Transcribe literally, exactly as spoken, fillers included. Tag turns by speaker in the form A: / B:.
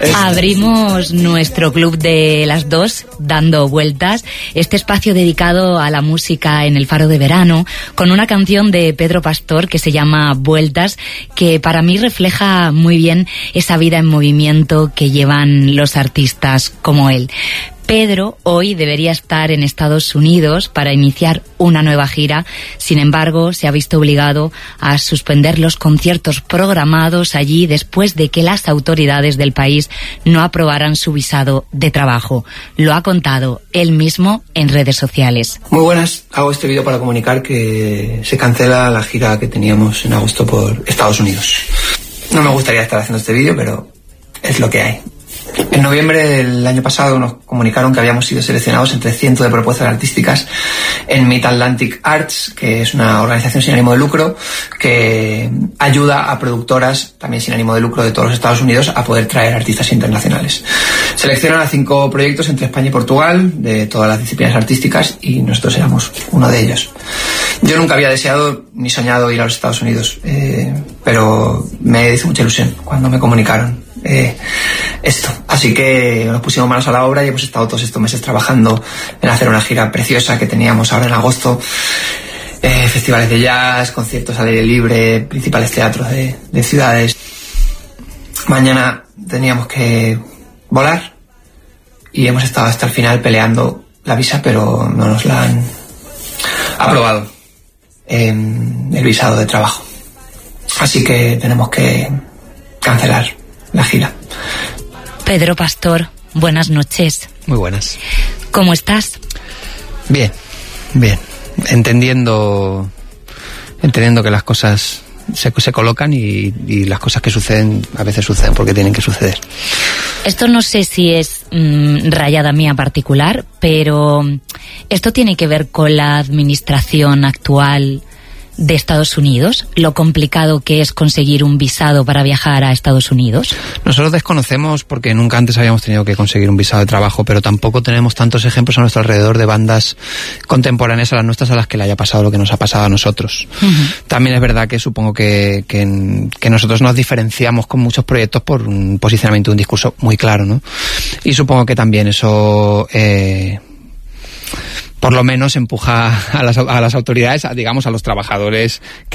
A: Abrimos nuestro club de las dos, Dando Vueltas, este espacio dedicado a la música en el Faro de Verano, con una canción de Pedro Pastor que se llama Vueltas, que para mí refleja muy bien esa vida en movimiento que llevan los artistas como él. Pedro hoy debería estar en Estados Unidos para iniciar una nueva gira. Sin embargo, se ha visto obligado a suspender los conciertos programados allí después de que las autoridades del país no aprobaran su visado de trabajo. Lo ha contado él mismo en redes sociales.
B: Muy buenas, hago este vídeo para comunicar que se cancela la gira que teníamos en agosto por Estados Unidos. No me gustaría estar haciendo este vídeo, pero es lo que hay. En noviembre del año pasado nos comunicaron que habíamos sido seleccionados entre cientos de propuestas artísticas en Mid Atlantic Arts, que es una organización sin ánimo de lucro que ayuda a productoras también sin ánimo de lucro de todos los Estados Unidos a poder traer artistas internacionales. Seleccionan a cinco proyectos entre España y Portugal de todas las disciplinas artísticas y nosotros éramos uno de ellos. Yo nunca había deseado ni soñado ir a los Estados Unidos, eh, pero me hizo mucha ilusión cuando me comunicaron Eh, esto, así que nos pusimos manos a la obra y hemos estado todos estos meses trabajando en hacer una gira preciosa que teníamos ahora en agosto, eh, festivales de jazz, conciertos al aire libre, principales teatros de, de ciudades. Mañana teníamos que volar y hemos estado hasta el final peleando la visa, pero no nos la han aprobado, eh, el visado de trabajo, así que tenemos que cancelar la gira.
A: Pedro Pastor, buenas noches.
C: Muy buenas.
A: ¿Cómo estás?
C: Bien, bien. Entendiendo, entendiendo que las cosas se, se colocan y, y las cosas que suceden a veces suceden porque tienen que suceder.
A: Esto no sé si es mmm, rayada mía particular, pero esto tiene que ver con la administración actual de Estados Unidos, lo complicado que es conseguir un visado para viajar a Estados Unidos.
C: Nosotros desconocemos porque nunca antes habíamos tenido que conseguir un visado de trabajo, pero tampoco tenemos tantos ejemplos a nuestro alrededor de bandas contemporáneas a las nuestras a las que le haya pasado lo que nos ha pasado a nosotros. Uh-huh. También es verdad que supongo que, que, que nosotros nos diferenciamos con muchos proyectos por un posicionamiento, un discurso muy claro, ¿no? Y supongo que también eso eh, por lo menos empuja a las, a las autoridades, a, digamos, a los trabajadores que